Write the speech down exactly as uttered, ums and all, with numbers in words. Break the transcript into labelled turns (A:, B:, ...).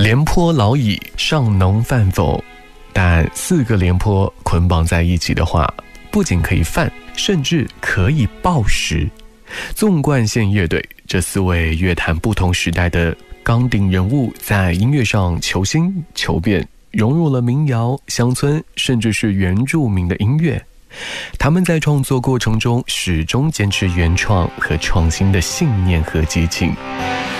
A: 廉颇老矣，尚能饭否？但四个廉颇捆绑在一起的话，不仅可以饭，甚至可以报时。纵贯线乐队这四位乐坛不同时代的钢鼎人物，在音乐上求新求变，融入了民谣、乡村，甚至是原住民的音乐。他们在创作过程中始终坚持原创和创新的信念和激情。